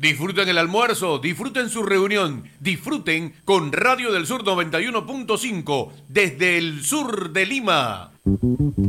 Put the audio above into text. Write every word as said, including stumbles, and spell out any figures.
Disfruten el almuerzo, disfruten su reunión, disfruten con Radio del Sur noventa y uno punto cinco desde el sur de Lima.